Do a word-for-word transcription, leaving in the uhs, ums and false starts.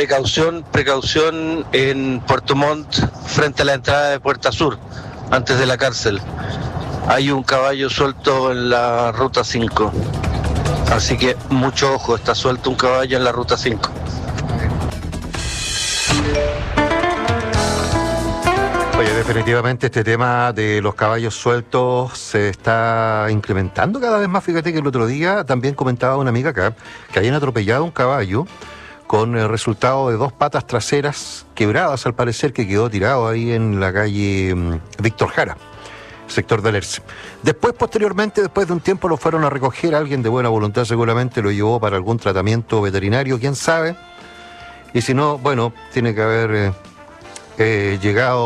precaución, precaución en Puerto Montt, frente a la entrada de Puerta Sur, antes de la cárcel. Hay un caballo suelto en la ruta cinco. Así que mucho ojo, está suelto un caballo en la ruta cinco. Oye, definitivamente este tema de los caballos sueltos se está incrementando cada vez más. Fíjate que el otro día también comentaba una amiga acá que habían atropellado un caballo con el resultado de dos patas traseras quebradas, al parecer, que quedó tirado ahí en la calle um, Víctor Jara, sector de Alerce. Después, posteriormente, después de un tiempo, lo fueron a recoger. Alguien de buena voluntad seguramente lo llevó para algún tratamiento veterinario, quién sabe. Y si no, bueno, tiene que haber eh, eh, llegado